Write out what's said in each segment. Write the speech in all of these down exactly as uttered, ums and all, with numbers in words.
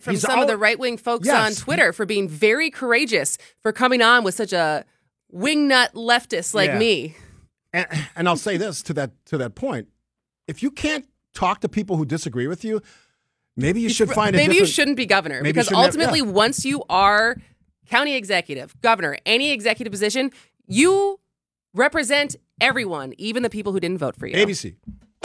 from He's some all, of the right-wing folks yes, on Twitter for being very courageous, for coming on with such a wingnut leftist like yeah. me. And, and I'll say this to that to that point. If you can't talk to people who disagree with you, maybe you should find a Maybe different... you shouldn't be governor, maybe you because shouldn't have- ultimately, yeah. once you are county executive, governor, any executive position, you represent everyone, even the people who didn't vote for you. A B C.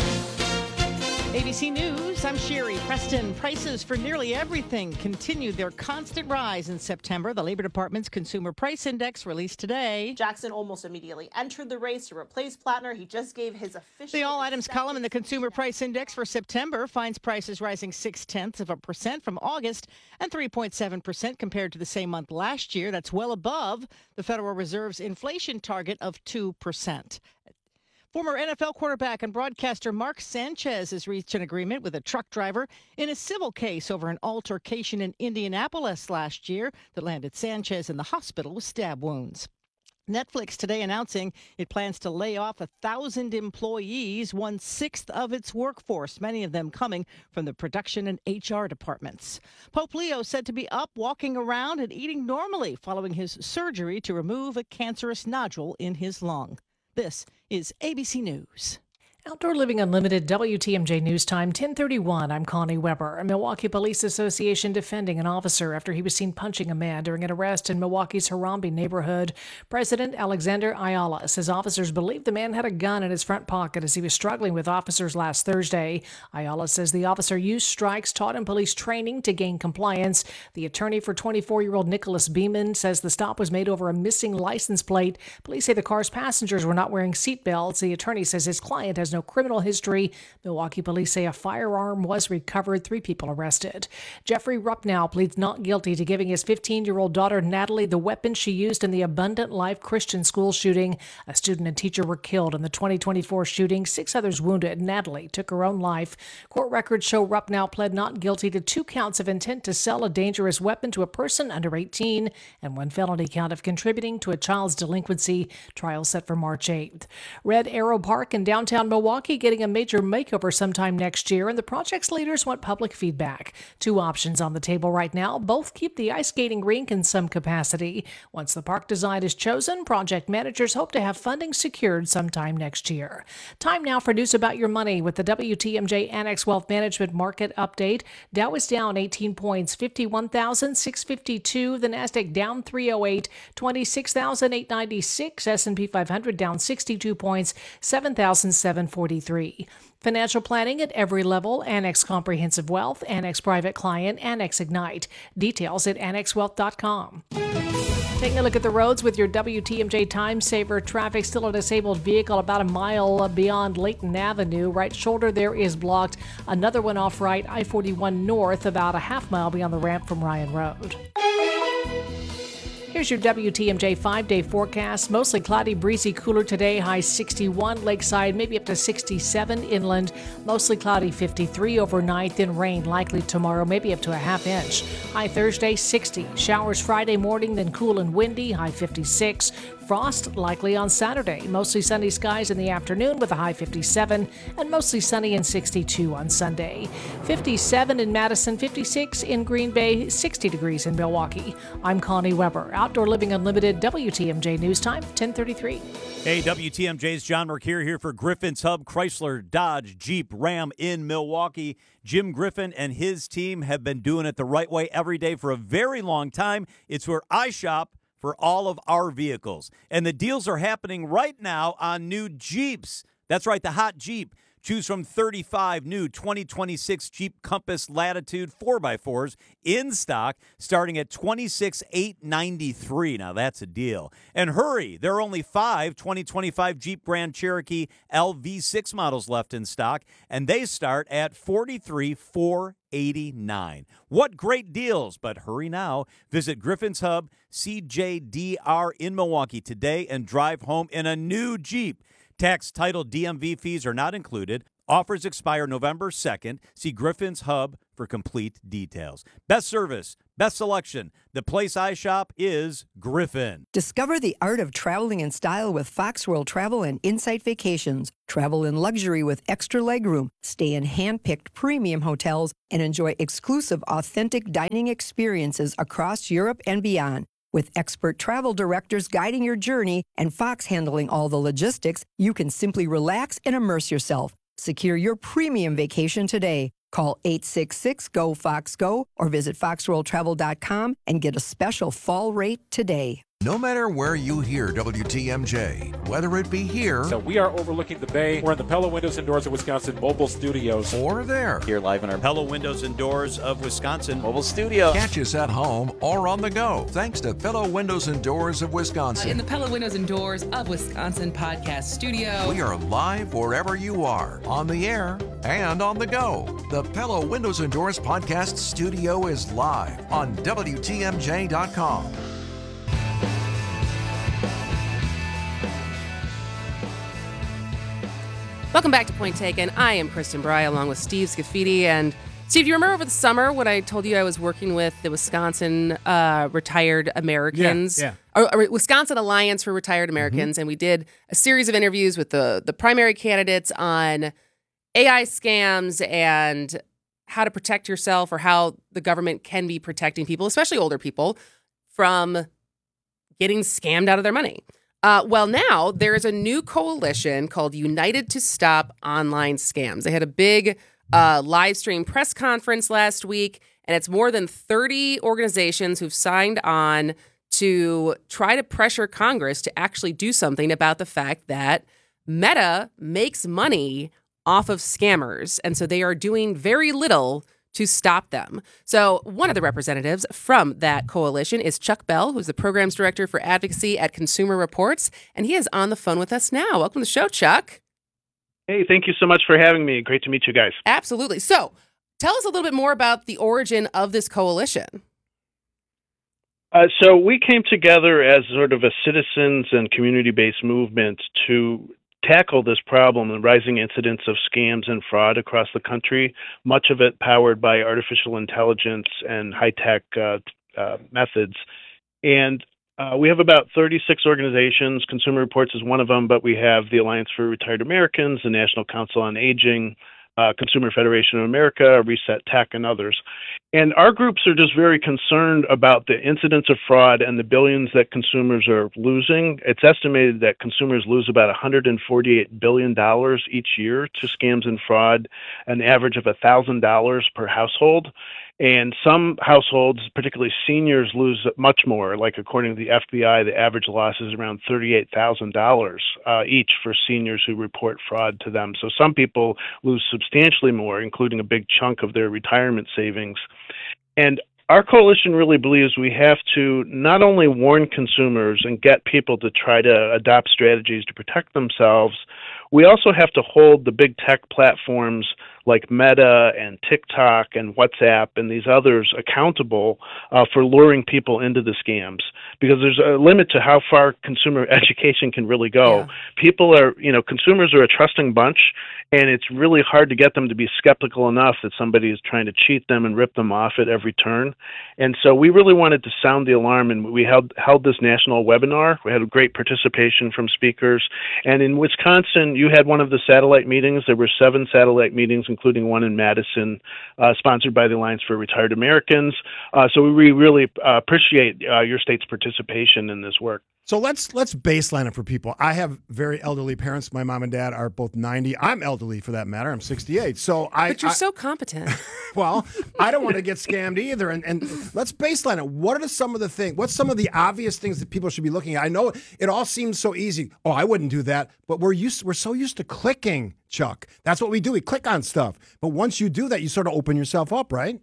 A B C News, I'm Sherry Preston. Prices for nearly everything continued their constant rise in September. The Labor Department's Consumer Price Index released today. Jackson almost immediately entered the race to replace Plattner. He just gave his official... The all items column in the Consumer Price Index for September finds prices rising six-tenths of a percent from August and three point seven percent compared to the same month last year. That's well above the Federal Reserve's inflation target of two percent. Former N F L quarterback and broadcaster Mark Sanchez has reached an agreement with a truck driver in a civil case over an altercation in Indianapolis last year that landed Sanchez in the hospital with stab wounds. Netflix today announcing it plans to lay off a thousand employees, one-sixth of its workforce, many of them coming from the production and H R departments. Pope Leo said to be up, walking around, and eating normally following his surgery to remove a cancerous nodule in his lung. This is A B C News. Outdoor Living Unlimited, W T M J News Time, ten thirty-one. I'm Connie Weber. A Milwaukee Police Association defending an officer after he was seen punching a man during an arrest in Milwaukee's Harambee neighborhood. President Alexander Ayala says officers believe the man had a gun in his front pocket as he was struggling with officers last Thursday. Ayala says the officer used strikes taught in police training to gain compliance. The attorney for twenty-four-year-old Nicholas Beeman says the stop was made over a missing license plate. Police say the car's passengers were not wearing seatbelts. The attorney says his client has no criminal history. Milwaukee police say a firearm was recovered. Three people arrested. Jeffrey Ruppnow pleads not guilty to giving his fifteen-year-old daughter Natalie the weapon she used in the Abundant Life Christian School shooting. A student and teacher were killed in the twenty twenty-four shooting. Six others wounded. Natalie took her own life. Court records show Ruppnow pled not guilty to two counts of intent to sell a dangerous weapon to a person under eighteen and one felony count of contributing to a child's delinquency. Trial set for March eighth. Red Arrow Park in downtown Milwaukee getting a major makeover sometime next year, and the project's leaders want public feedback. Two options on the table right now. Both keep the ice skating rink in some capacity. Once the park design is chosen, project managers hope to have funding secured sometime next year. Time now for news about your money with the W T M J Annex Wealth Management Market Update. Dow is down eighteen points, fifty-one thousand six hundred fifty-two. The Nasdaq down three oh eight, twenty-six thousand eight hundred ninety-six. S and P five hundred down sixty-two points, seven thousand seven hundred forty-three. Financial planning at every level. Annex Comprehensive Wealth, Annex Private Client, Annex Ignite. Details at annex wealth dot com. Taking a look at the roads with your W T M J Time Saver. Traffic still a disabled vehicle about a mile beyond Layton Avenue. Right shoulder there is blocked. Another one off right, I forty-one north, about a half mile beyond the ramp from Ryan Road. Here's your W T M J five-day forecast. Mostly cloudy, breezy, cooler today. High sixty-one lakeside, maybe up to sixty-seven inland. Mostly cloudy, fifty-three overnight. Then rain likely tomorrow, maybe up to a half inch. High Thursday, sixty. Showers Friday morning, then cool and windy. High fifty-six. Frost likely on Saturday. Mostly sunny skies in the afternoon with a high fifty-seven, and mostly sunny and sixty-two on Sunday. fifty-seven in Madison, fifty-six in Green Bay, sixty degrees in Milwaukee. I'm Connie Weber. Outdoor Living Unlimited, W T M J News Time, ten thirty-three. Hey, W T M J's John Mercure here for Griffin's Hub Chrysler, Dodge, Jeep, Ram in Milwaukee. Jim Griffin and his team have been doing it the right way every day for a very long time. It's where I shop for all of our vehicles. And the deals are happening right now on new Jeeps. That's right, the hot Jeep. Choose from thirty-five new twenty twenty-six Jeep Compass Latitude four by fours in stock, starting at twenty-six thousand eight hundred ninety-three dollars. Now, that's a deal. And hurry, there are only five twenty twenty-five Jeep Grand Cherokee L V six models left in stock, and they start at forty-three thousand four hundred eighty-nine dollars. What great deals, but hurry now. Visit Griffin's Hub C J D R in Milwaukee today and drive home in a new Jeep. Tax, title, D M V fees are not included. Offers expire November second. See Griffin's Hub for complete details. Best service, best selection. The place I shop is Griffin. Discover the art of traveling in style with Fox World Travel and Insight Vacations. Travel in luxury with extra legroom. Stay in hand-picked premium hotels and enjoy exclusive, authentic dining experiences across Europe and beyond. With expert travel directors guiding your journey and Fox handling all the logistics, you can simply relax and immerse yourself. Secure your premium vacation today. Call eight six six, G O, Fox, Go or visit fox world travel dot com and get a special fall rate today. No matter where you hear W T M J, whether it be here, so we are overlooking the bay. We're in the Pella Windows and Doors of Wisconsin mobile studios, or there, here live in our Pella Windows and Doors of Wisconsin mobile studio. Catch us at home or on the go, thanks to Pella Windows and Doors of Wisconsin. Uh, in the Pella Windows and Doors of Wisconsin podcast studio. We are live wherever you are, on the air and on the go. The Pella Windows and Doors podcast studio is live on W T M J dot com. Welcome back to Point Taken. I am Kristen Bry along with Steve Scafidi. And Steve, do you remember over the summer when I told you I was working with the Wisconsin uh, Retired Americans? Yeah, yeah. Or, or Wisconsin Alliance for Retired Americans. Mm-hmm. And we did a series of interviews with the, the primary candidates on A I scams and how to protect yourself or how the government can be protecting people, especially older people, from getting scammed out of their money. Uh, well, now there is a new coalition called United to Stop Online Scams. They had a big uh, live stream press conference last week, and it's more than thirty organizations who've signed on to try to pressure Congress to actually do something about the fact that Meta makes money off of scammers, and so they are doing very little to stop them. So one of the representatives from that coalition is Chuck Bell, who's the programs director for advocacy at Consumer Reports, and he is on the phone with us now. Welcome to the show, Chuck. Hey, thank you so much for having me. Great to meet you guys. Absolutely. So tell us a little bit more about the origin of this coalition. Uh, so we came together as sort of a citizens and community-based movement to tackle this problem, the rising incidence of scams and fraud across the country, much of it powered by artificial intelligence and high-tech uh, uh, methods. And uh, we have about thirty-six organizations. Consumer Reports is one of them, but we have the Alliance for Retired Americans, the National Council on Aging, uh, Consumer Federation of America, Reset Tech, and others. And our groups are just very concerned about the incidence of fraud and the billions that consumers are losing. It's estimated that consumers lose about one hundred forty-eight billion dollars each year to scams and fraud, an average of one thousand dollars per household. And some households, particularly seniors, lose much more. Like according to the F B I, the average loss is around thirty-eight thousand dollars uh, each for seniors who report fraud to them. So some people lose substantially more, including a big chunk of their retirement savings. And our coalition really believes we have to not only warn consumers and get people to try to adopt strategies to protect themselves, we also have to hold the big tech platforms like Meta and TikTok and WhatsApp and these others accountable uh, for luring people into the scams, because there's a limit to how far consumer education can really go. Yeah. People are, you know, consumers are a trusting bunch, and it's really hard to get them to be skeptical enough that somebody is trying to cheat them and rip them off at every turn. And so we really wanted to sound the alarm, and we held, held this national webinar. We had a great participation from speakers. And in Wisconsin, you had one of the satellite meetings. There were seven satellite meetings, including one in Madison, uh, sponsored by the Alliance for Retired Americans. Uh, so we really uh, appreciate uh, your state's participation in this work. So let's let's baseline it for people. I have very elderly parents. My mom and dad are both ninety. I'm elderly for that matter. I'm sixty-eight. So I. But you're I, so competent. Well, I don't want to get scammed either. And and let's baseline it. What are some of the things? What's some of the obvious things that people should be looking at? I know it all seems so easy. Oh, I wouldn't do that. But we're used. We're so used to clicking, Chuck. That's what we do. We click on stuff. But once you do that, you sort of open yourself up, right?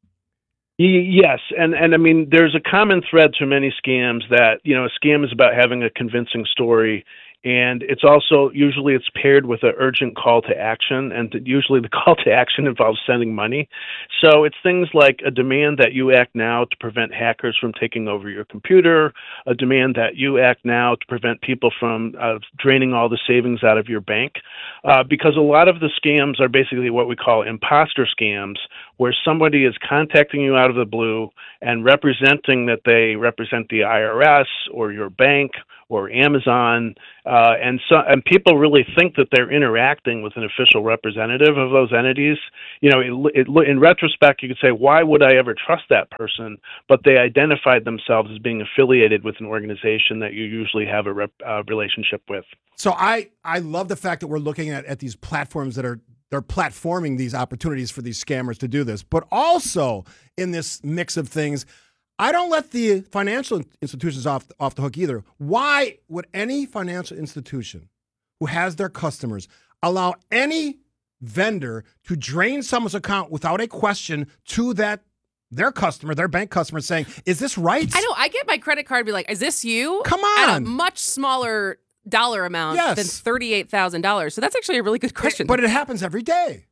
Yes, and, and I mean, there's a common thread to many scams that, you know, a scam is about having a convincing story, And it's also usually it's paired with an urgent call to action, and usually the call to action involves sending money. So it's things like a demand that you act now to prevent hackers from taking over your computer, a demand that you act now to prevent people from uh, draining all the savings out of your bank, uh, because a lot of the scams are basically what we call imposter scams, where somebody is contacting you out of the blue and representing that they represent the I R S or your bank or Amazon, uh, and so and people really think that they're interacting with an official representative of those entities. You know, it, it, in retrospect, you could say, why would I ever trust that person? But they identified themselves as being affiliated with an organization that you usually have a rep, uh, relationship with. So I, I love the fact that we're looking at, at these platforms that are they're platforming these opportunities for these scammers to do this. But also in this mix of things, I don't let the financial institutions off, off the hook either. Why would any financial institution who has their customers allow any vendor to drain someone's account without a question to that their customer, their bank customer, saying, is this right? I know. I get my credit card and be like, is this you? Come on. At a much smaller dollar amount yes. than thirty-eight thousand dollars. So that's actually a really good question. But it happens every day.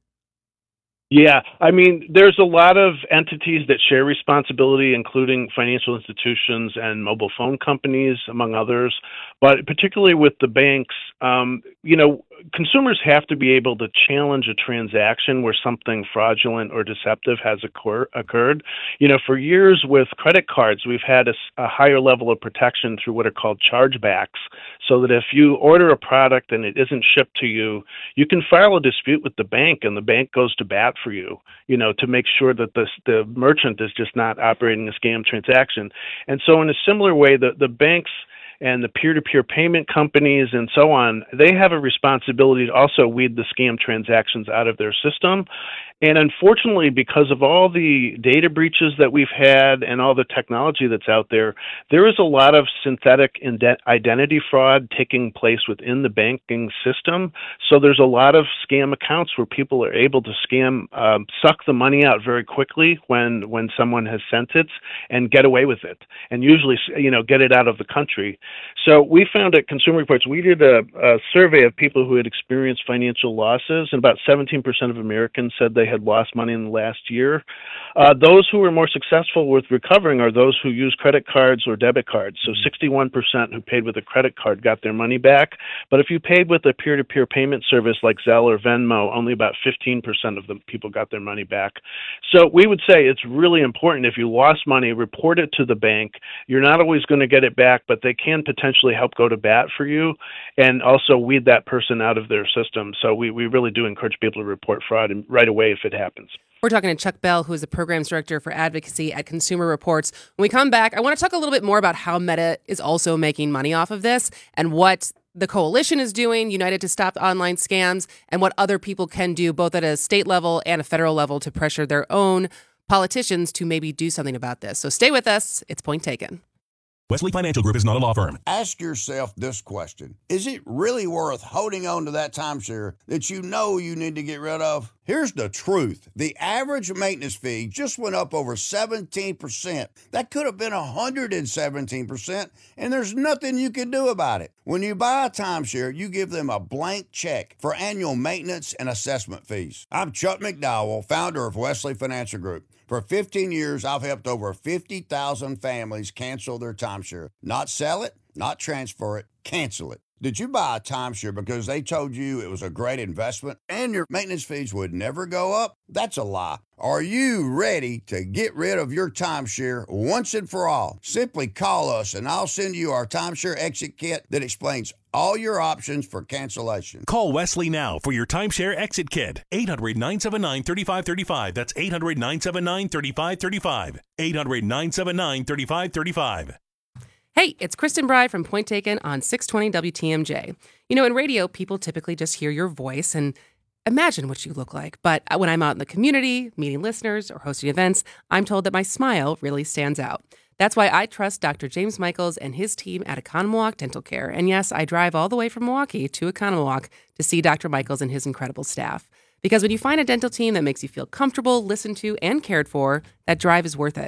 Yeah, I mean, there's a lot of entities that share responsibility, including financial institutions and mobile phone companies, among others. But particularly with the banks, um, you know, consumers have to be able to challenge a transaction where something fraudulent or deceptive has occur- occurred. You know, for years with credit cards, we've had a, a higher level of protection through what are called chargebacks, so that if you order a product and it isn't shipped to you, you can file a dispute with the bank, and the bank goes to bat for you, you know, to make sure that the, the merchant is just not operating a scam transaction. And so in a similar way, the, the banks and the peer-to-peer payment companies and so on, they have a responsibility to also weed the scam transactions out of their system. And unfortunately, because of all the data breaches that we've had and all the technology that's out there, there is a lot of synthetic identity fraud taking place within the banking system. So there's a lot of scam accounts where people are able to scam, um, suck the money out very quickly when, when someone has sent it and get away with it, and usually, you know, get it out of the country. So we found at Consumer Reports, we did a, a survey of people who had experienced financial losses, and about seventeen percent of Americans said they had lost money in the last year. Uh, those who were more successful with recovering are those who use credit cards or debit cards. So sixty-one percent who paid with a credit card got their money back. But if you paid with a peer-to-peer payment service like Zelle or Venmo, only about fifteen percent of the people got their money back. So we would say it's really important, if you lost money, report it to the bank. You're not always going to get it back, but they can potentially help go to bat for you and also weed that person out of their system. So we, we really do encourage people to report fraud right away if it happens. We're talking to Chuck Bell, who is the programs director for advocacy at Consumer Reports. When we come back, I want to talk a little bit more about how Meta is also making money off of this and what the coalition is doing, United to Stop Online Scams, and what other people can do, both at a state level and a federal level, to pressure their own politicians to maybe do something about this. So stay with us. It's Point Taken. Wesley Financial Group is not a law firm. Ask yourself this question. Is it really worth holding on to that timeshare that you know you need to get rid of? Here's the truth. The average maintenance fee just went up over seventeen percent. That could have been one hundred seventeen percent, and there's nothing you can do about it. When you buy a timeshare, you give them a blank check for annual maintenance and assessment fees. I'm Chuck McDowell, founder of Wesley Financial Group. For fifteen years, I've helped over fifty thousand families cancel their timeshare. Not sell it, not transfer it, cancel it. Did you buy a timeshare because they told you it was a great investment and your maintenance fees would never go up? That's a lie. Are you ready to get rid of your timeshare once and for all? Simply call us and I'll send you our timeshare exit kit that explains all your options for cancellation. Call Wesley now for your timeshare exit kit. eight hundred, nine seven nine, three five three five. That's eight hundred, nine seven nine, three five three five. eight hundred, nine seven nine, three five three five. Hey, it's Kristen Bride from Point Taken on six twenty W T M J. You know, in radio, people typically just hear your voice and imagine what you look like. But when I'm out in the community, meeting listeners or hosting events, I'm told that my smile really stands out. That's why I trust Doctor James Michaels and his team at Economowalk Dental Care. And yes, I drive all the way from Milwaukee to Economowalk to see Doctor Michaels and his incredible staff. Because when you find a dental team that makes you feel comfortable, listened to, and cared for, that drive is worth it.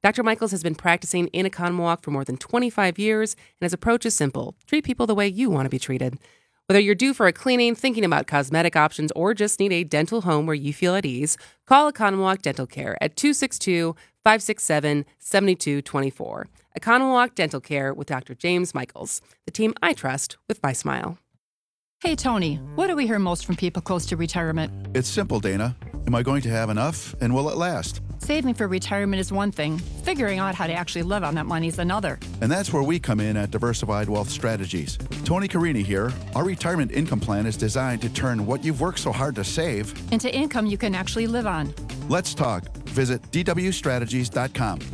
Doctor Michaels has been practicing in Oconomowoc for more than twenty-five years, and his approach is simple. Treat people the way you want to be treated. Whether you're due for a cleaning, thinking about cosmetic options, or just need a dental home where you feel at ease, call Oconomowoc Dental Care at two six two, five six seven, seven two two four. Oconomowoc Dental Care with Doctor James Michaels, the team I trust with my smile. Hey, Tony, what do we hear most from people close to retirement? It's simple, Dana. Am I going to have enough, and will it last? Saving for retirement is one thing. Figuring out how to actually live on that money is another. And that's where we come in at Diversified Wealth Strategies. Tony Carini here. Our retirement income plan is designed to turn what you've worked so hard to save into income you can actually live on. Let's talk. Visit d w strategies dot com.